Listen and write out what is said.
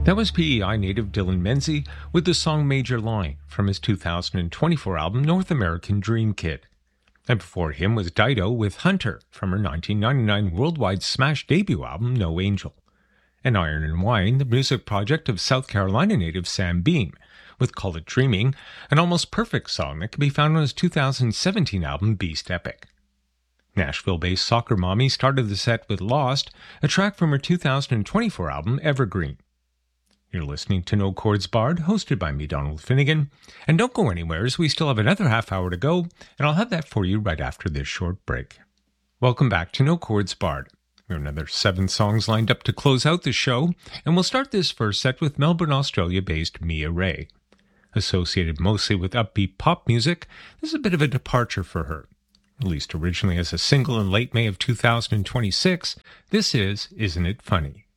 That was PEI native Dylan Menzies with the song Major Line from his 2024 album North American Dream Kid. And before him was Dido with Hunter from her 1999 worldwide smash debut album No Angel. And Iron and Wine, the music project of South Carolina native Sam Beam, with Call It Dreaming, an almost perfect song that can be found on his 2017 album Beast Epic. Nashville-based Soccer Mommy started the set with Lost, a track from her 2024 album Evergreen. You're listening to No Chords Barred, hosted by me, Donald Finnegan. And don't go anywhere, as we still have another half hour to go, and I'll have that for you right after this short break. Welcome back to No Chords Barred. There are another 7 songs lined up to close out the show, and we'll start this first set with Melbourne, Australia-based Mia Ray. Associated mostly with upbeat pop music, this is a bit of a departure for her. Released originally as a single in late May of 2026, this is Isn't It Funny?